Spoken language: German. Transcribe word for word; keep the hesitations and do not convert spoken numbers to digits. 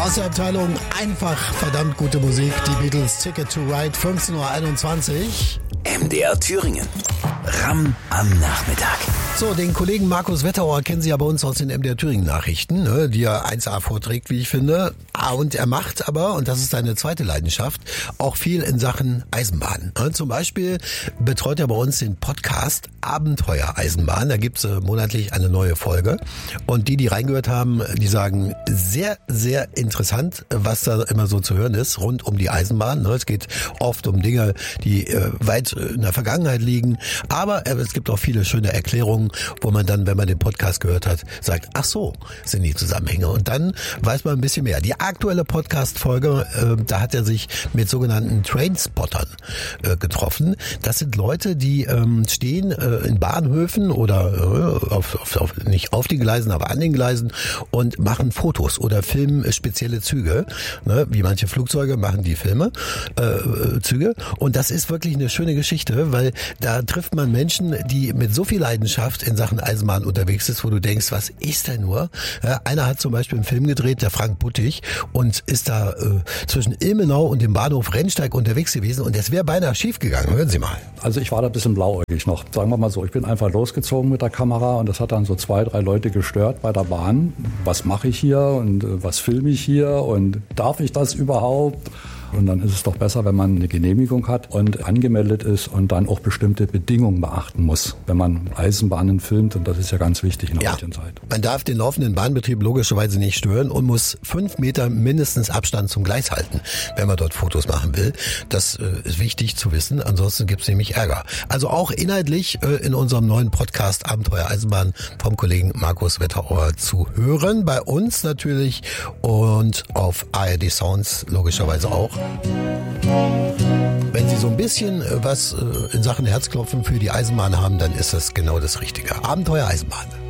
Aus der Abteilung einfach verdammt gute Musik. Die Beatles, Ticket to Ride, fünfzehn Uhr einundzwanzig. M D R Thüringen. Ram am Nachmittag. So, den Kollegen Markus Wetterauer kennen Sie ja bei uns aus den M D R Thüringen Nachrichten, ne, die er eins A vorträgt, wie ich finde. Ah, und er macht aber, und das ist seine zweite Leidenschaft, auch viel in Sachen Eisenbahn. Ne, zum Beispiel betreut er bei uns den Podcast Abenteuer Eisenbahn. Da gibt's äh, monatlich eine neue Folge. Und die, die reingehört haben, die sagen, sehr, sehr interessant, was da immer so zu hören ist, rund um die Eisenbahn. Ne, es geht oft um Dinge, die äh, weit in der Vergangenheit liegen. Aber äh, es gibt auch viele schöne Erklärungen, wo man dann, wenn man den Podcast gehört hat, sagt, ach so, sind die Zusammenhänge. Und dann weiß man ein bisschen mehr. Die aktuelle Podcast-Folge, äh, da hat er sich mit sogenannten Trainspottern äh, getroffen. Das sind Leute, die ähm, stehen äh, in Bahnhöfen oder äh, auf, auf, auf, nicht auf den Gleisen, aber an den Gleisen und machen Fotos oder filmen spezielle Züge. Ne? Wie manche Flugzeuge machen die Filme, äh, Züge. Und das ist wirklich eine schöne Geschichte, weil da trifft man Menschen, die mit so viel Leidenschaft in Sachen Eisenbahn unterwegs ist, wo du denkst, was ist denn nur? Ja, einer hat zum Beispiel einen Film gedreht, der Frank Buttig, und ist da äh, zwischen Ilmenau und dem Bahnhof Rennsteig unterwegs gewesen und es wäre beinahe schief gegangen. Hören Sie mal. Also ich war da ein bisschen blauäugig noch. Sagen wir mal so, ich bin einfach losgezogen mit der Kamera und das hat dann so zwei, drei Leute gestört bei der Bahn. Was mache ich hier und äh, was filme ich hier und darf ich das überhaupt? Und dann ist es doch besser, wenn man eine Genehmigung hat und angemeldet ist und dann auch bestimmte Bedingungen beachten muss, wenn man Eisenbahnen filmt. Und das ist ja ganz wichtig in der heutigen Zeit. Man darf den laufenden Bahnbetrieb logischerweise nicht stören und muss fünf Meter mindestens Abstand zum Gleis halten, wenn man dort Fotos machen will. Das äh, ist wichtig zu wissen, ansonsten gibt es nämlich Ärger. Also auch inhaltlich äh, in unserem neuen Podcast Abenteuer Eisenbahn vom Kollegen Markus Wetterauer zu hören. Bei uns natürlich und auf A R D Sounds logischerweise auch. Wenn Sie so ein bisschen was in Sachen Herzklopfen für die Eisenbahn haben, dann ist das genau das Richtige. Abenteuer Eisenbahn.